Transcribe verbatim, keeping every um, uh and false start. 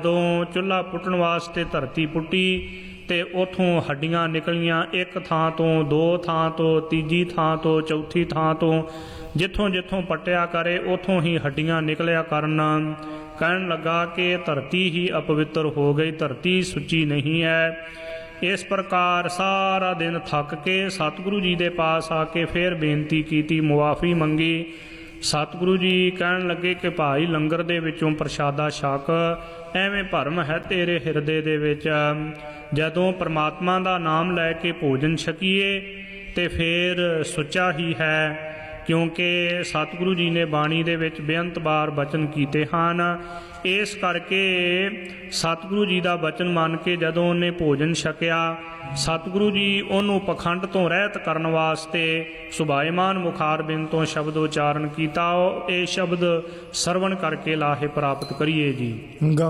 ਜਦੋਂ ਚੁੱਲ੍ਹਾ ਪੁੱਟਣ ਵਾਸਤੇ ਧਰਤੀ ਪੁੱਟੀ ਤੇ ਉਥੋਂ ਹੱਡੀਆਂ ਨਿਕਲੀਆਂ, ਇੱਕ ਥਾਂ ਤੋਂ, ਦੋ ਥਾਂ ਤੋਂ, ਤੀਜੀ ਥਾਂ ਤੋਂ, ਚੌਥੀ ਥਾਂ ਤੋਂ, ਜਿੱਥੋਂ ਜਿੱਥੋਂ ਪੱਟਿਆ ਕਰੇ ਉਥੋਂ ਹੀ ਹੱਡੀਆਂ ਨਿਕਲਿਆ ਕਰਨ। ਕਹਿਣ ਲੱਗਾ ਕਿ ਧਰਤੀ ਹੀ ਅਪਵਿੱਤਰ ਹੋ ਗਈ, ਧਰਤੀ ਸੁੱਚੀ ਨਹੀਂ ਹੈ। ਇਸ ਪ੍ਰਕਾਰ ਸਾਰਾ ਦਿਨ ਥੱਕ ਕੇ ਸਤਿਗੁਰੂ ਜੀ ਦੇ ਪਾਸ ਆ ਕੇ ਫਿਰ ਬੇਨਤੀ ਕੀਤੀ, ਮੁਆਫੀ ਮੰਗੀ। ਸਤਿਗੁਰੂ ਜੀ ਕਹਿਣ ਲੱਗੇ ਕਿ ਭਾਈ ਲੰਗਰ ਦੇ ਵਿੱਚੋਂ ਪ੍ਰਸ਼ਾਦਾ ਛਕ, ਐਵੇਂ ਭਰਮ ਹੈ ਤੇਰੇ ਹਿਰਦੇ ਦੇ ਵਿੱਚ। ਜਦੋਂ ਪਰਮਾਤਮਾ ਦਾ ਨਾਮ ਲੈ ਕੇ ਭੋਜਨ ਛਕੀਏ ਤੇ ਫਿਰ ਸੁੱਚਾ ਹੀ ਹੈ, ਕਿਉਂਕਿ ਸਤਿਗੁਰੂ ਜੀ ਨੇ ਬਾਣੀ ਦੇ ਵਿੱਚ ਬੇਅੰਤ ਵਾਰ ਬਚਨ ਕੀਤੇ ਹਨ। ਇਸ ਕਰਕੇ ਸਤਿਗੁਰੂ ਜੀ ਦਾ ਬਚਨ ਮੰਨ ਕੇ ਜਦੋਂ ਉਹਨੇ ਭੋਜਨ ਛਕਿਆ, ਸਤਿਗੁਰੂ ਜੀ ਉਹਨੂੰ ਪਖੰਡ ਤੋਂ ਰਹਿਤ ਕਰਨ ਵਾਸਤੇ ਸੁਭਾਇਮਾਨ ਮੁਖਾਰਬਿੰਦ ਤੋਂ ਸ਼ਬਦ ਉਚਾਰਨ ਕੀਤਾ। ਇਹ ਸ਼ਬਦ ਸਰਵਣ ਕਰਕੇ ਲਾਹੇ ਪ੍ਰਾਪਤ ਕਰੀਏ ਜੀ।